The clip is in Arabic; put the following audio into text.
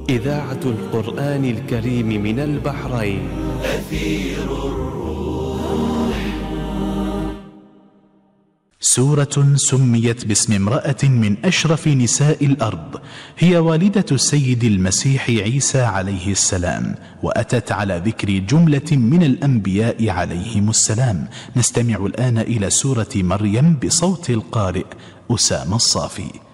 إذاعة القرآن الكريم من البحرين. أثير الروح. سورة سميت باسم امرأة من أشرف نساء الأرض، هي والدة السيد المسيح عيسى عليه السلام، وأتت على ذكر جملة من الأنبياء عليهم السلام. نستمع الآن إلى سورة مريم بصوت القارئ أسامة الصافي.